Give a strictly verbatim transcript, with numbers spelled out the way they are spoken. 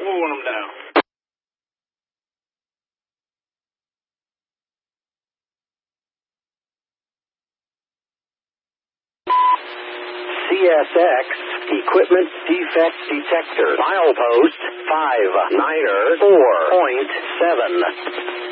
Moving them down. C S X Equipment Defect Detector. Milepost five niner four point seven.